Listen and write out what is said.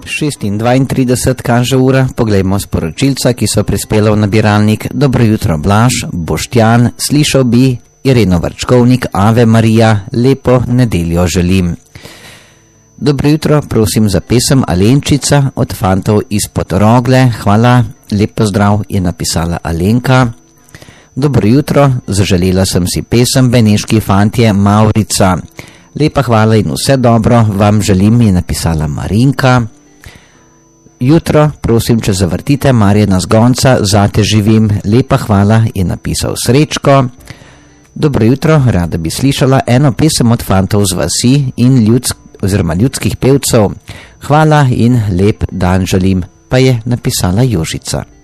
6:32 kaže ura, poglejmo sporočilca, ki so prispela v nabiralnik. Dobro jutro, Blaž, Boštjan, slišal bi Ireno Vrčkovnik, Ave Marija, lepo nedeljo želim. Dobro jutro, prosim za pesem Alenčica od fantov iz Potorogle, hvala, lep pozdrav, je napisala Alenka. Dobro jutro, zaželela sem si pesem Beneški fantje Maurica. Lepa hvala in vse dobro vam želim, je napisala Marinka. Jutro, prosim, če zavrtite Marjana Zgonca, zate živim, lepa hvala, je napisal Srečko. Dobro jutro, rada bi slišala eno pesem od fantov z vasi in ljudskih pevcev. Hvala in lep dan želim, pa je napisala Jožica.